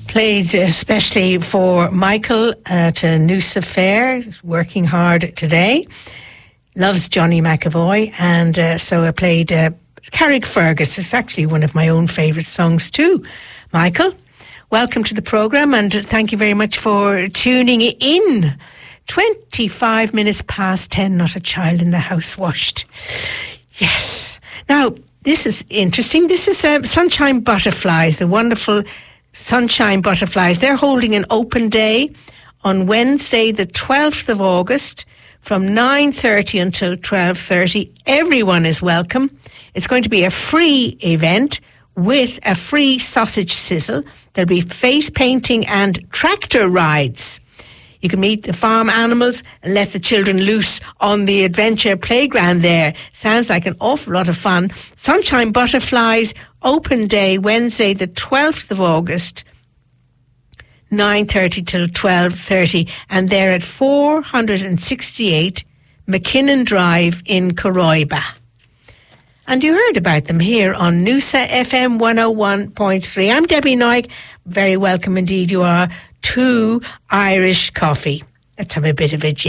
Played especially for Michael at Noosa Fair, working hard today. Loves Johnny McAvoy, and so I played Carrickfergus. It's actually one of my own favourite songs too. Michael, welcome to the programme, and thank you very much for tuning in. 25 minutes past 10, not a child in the house washed. Yes. Now, this is interesting. This is Sunshine Butterflies, the wonderful Sunshine Butterflies. They're holding an open day on Wednesday, the 12th of August, from 9:30 until 12:30. Everyone is welcome. It's going to be a free event with a free sausage sizzle. There'll be face painting and tractor rides. You can meet the farm animals and let the children loose on the adventure playground there. Sounds like an awful lot of fun. Sunshine Butterflies, open day, Wednesday the 12th of August, 9:30 till 12:30. And they're at 468 McKinnon Drive in Coroiba. And you heard about them here on Noosa FM 101.3. I'm Debbie Noig. Very welcome indeed you are to Irish Coffee. Let's have a bit of a